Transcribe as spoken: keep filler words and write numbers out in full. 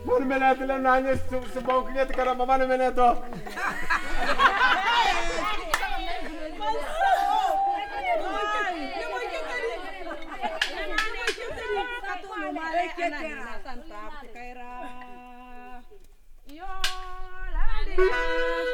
Pun mena tu lah nanya sebau kunya tekara mama mena tu. Yo, la